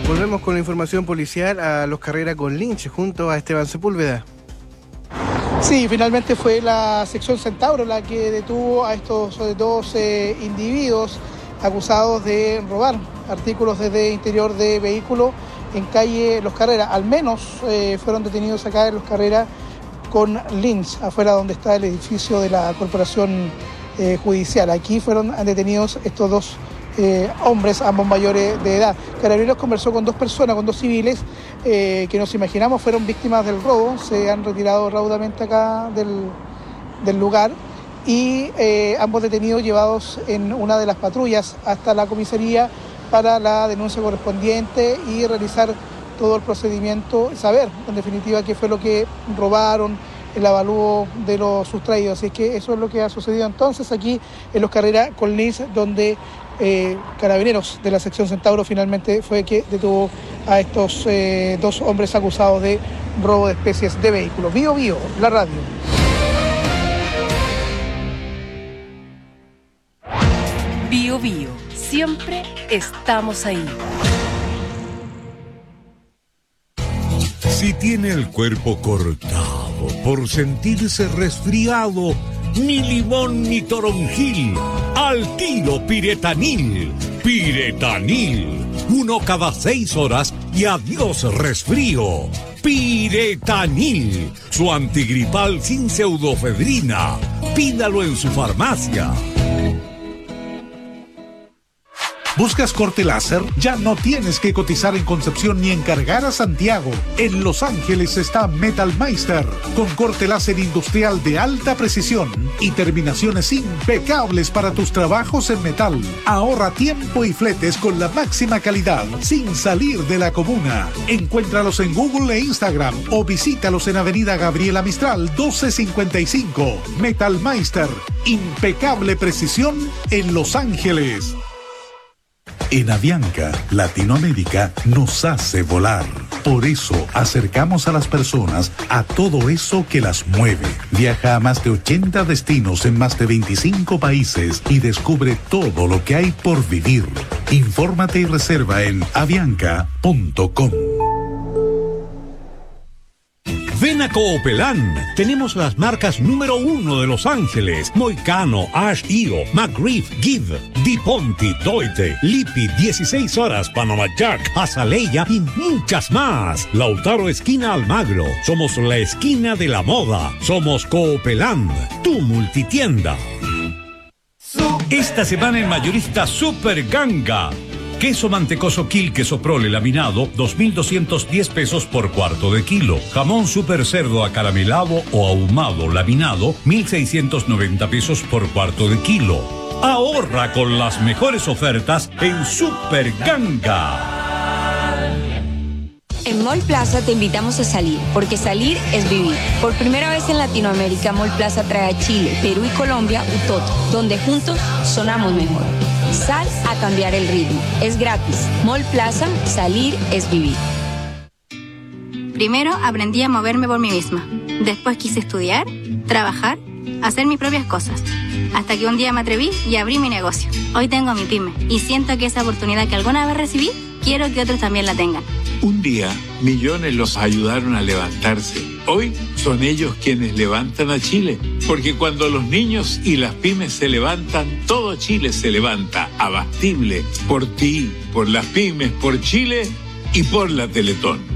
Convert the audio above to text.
Volvemos con la información policial a Los Carrera con Lynch junto a Esteban Sepúlveda. Sí, finalmente fue la sección Centauro la que detuvo a estos dos individuos acusados de robar artículos desde interior de vehículo en calle Los Carrera. Al menos fueron detenidos acá en Los Carrera con Lynch, afuera donde está el edificio de la Corporación Judicial. Aquí fueron detenidos estos dos hombres, ambos mayores de edad. Carabineros conversó con dos personas, con dos civiles que nos imaginamos fueron víctimas del robo. Se han retirado raudamente acá del lugar y ambos detenidos llevados en una de las patrullas hasta la comisaría para la denuncia correspondiente y realizar todo el procedimiento, saber en definitiva qué fue lo que robaron, el avalúo de los sustraídos. Así que eso es lo que ha sucedido entonces aquí en Los Carrera con Lynch, donde Carabineros de la sección Centauro finalmente fue que detuvo a estos dos hombres acusados de robo de especies de vehículos. Bio Bio, la radio. Bio Bio, siempre estamos ahí. Si tiene el cuerpo cortado por sentirse resfriado, ni limón ni toronjil, al tiro Piretanil. Piretanil, 1 cada 6 horas y adiós resfrío. Piretanil, su antigripal sin pseudofedrina. Pídalo en su farmacia. ¿Buscas corte láser? Ya no tienes que cotizar en Concepción ni encargar a Santiago. En Los Ángeles está Metal Meister, con corte láser industrial de alta precisión y terminaciones impecables para tus trabajos en metal. Ahorra tiempo y fletes con la máxima calidad, sin salir de la comuna. Encuéntralos en Google e Instagram o visítalos en Avenida Gabriela Mistral 1255. Metal Meister, impecable precisión en Los Ángeles. En Avianca, Latinoamérica nos hace volar. Por eso acercamos a las personas a todo eso que las mueve. Viaja a más de 80 destinos en más de 25 países y descubre todo lo que hay por vivir. Infórmate y reserva en avianca.com. Ven a Coopelán. Tenemos las marcas número 1 de Los Ángeles: Moicano, Ash Io, McGriff, Give, Di Ponti, Doite, Lippi, 16 horas, Panama Jack, Azaleia y muchas más. Lautaro esquina Almagro. Somos la esquina de la moda. Somos Coopelán, tu multitienda. Esta semana en Mayorista Super Ganga. Queso mantecoso Quil, queso prole laminado, 2.210 pesos por cuarto de kilo. Jamón super cerdo acaramelado o ahumado laminado, 1.690 pesos por cuarto de kilo. Ahorra con las mejores ofertas en Super Ganga. En Mall Plaza te invitamos a salir, porque salir es vivir. Por primera vez en Latinoamérica, Mall Plaza trae a Chile, Perú y Colombia Utoto, donde juntos sonamos mejor. Sal a cambiar el ritmo. Es gratis. Mall Plaza, salir es vivir. Primero aprendí a moverme por mí misma. Después quise estudiar, trabajar, hacer mis propias cosas. Hasta que un día me atreví y abrí mi negocio. Hoy tengo mi pyme y siento que esa oportunidad que alguna vez recibí, quiero que otros también la tengan. Un día, millones los ayudaron a levantarse. Hoy son ellos quienes levantan a Chile. Porque cuando los niños y las pymes se levantan, todo Chile se levanta. Abastible. Por ti, por las pymes, por Chile y por la Teletón.